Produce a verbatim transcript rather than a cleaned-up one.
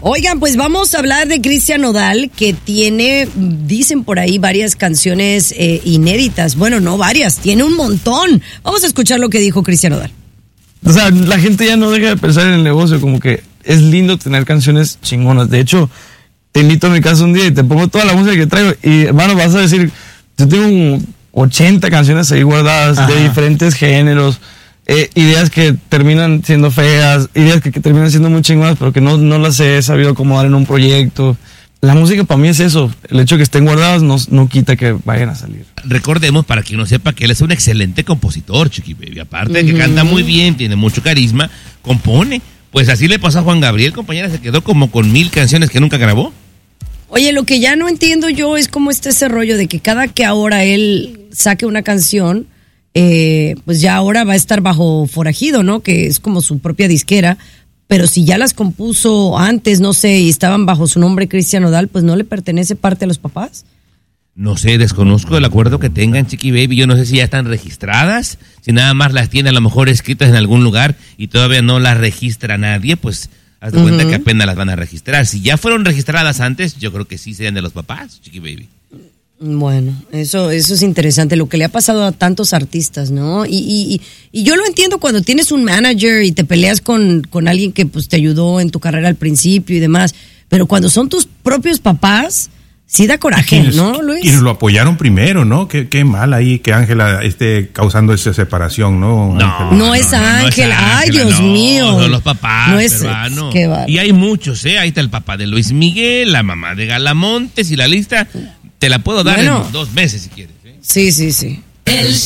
Oigan, pues vamos a hablar de Cristian Nodal, que tiene, dicen por ahí, varias canciones eh, inéditas. Bueno, no varias, tiene un montón. Vamos a escuchar lo que dijo Cristian Nodal. O sea, la gente ya no deja de pensar en el negocio, como que es lindo tener canciones chingonas. De hecho, te invito a mi casa un día y te pongo toda la música que traigo y, hermano, vas a decir, yo tengo ochenta canciones ahí guardadas. Ajá. De diferentes géneros. Eh, ideas que terminan siendo feas, ideas que, que terminan siendo muy chingonas, pero que no, no las he sabido acomodar en un proyecto. La música para mí es eso. El hecho de que estén guardadas no, no quita que vayan a salir. Recordemos, para quien no sepa, que él es un excelente compositor, Chiqui Baby. Aparte de que uh-huh. canta muy bien, tiene mucho carisma, compone. Pues así le pasó a Juan Gabriel, compañera, se quedó como con mil canciones que nunca grabó. Oye, lo que ya no entiendo yo es cómo está ese rollo de que cada que ahora él saque una canción, Eh, pues ya ahora va a estar bajo Forajido, ¿no? Que es como su propia disquera, pero si ya las compuso antes, no sé, y estaban bajo su nombre Cristian Nodal, pues ¿no le pertenece parte a los papás? No sé, desconozco el acuerdo que tengan, Chiqui Baby. Yo no sé si ya están registradas, si nada más las tiene a lo mejor escritas en algún lugar y todavía no las registra nadie, pues haz de uh-huh. cuenta que apenas las van a registrar. Si ya fueron registradas antes, yo creo que sí serían de los papás, Chiqui Baby. Bueno, eso eso es interesante, lo que le ha pasado a tantos artistas, ¿no? Y, y, y yo lo entiendo cuando tienes un manager y te peleas con, con alguien que pues te ayudó en tu carrera al principio y demás, pero cuando son tus propios papás, sí da coraje, quienes, ¿no, Luis? Quienes lo apoyaron primero, ¿no? Qué, qué mal ahí que Ángela esté causando esa separación, ¿no? No, no es Ángela, no, no ay, Dios no, mío. Son los papás, no es, peruanos. Qué va. Y hay muchos, ¿eh? Ahí está el papá de Luis Miguel, la mamá de Galamontes y la lista... Te la puedo dar bueno, en dos meses si quieres. ¿eh? Sí, sí, sí. El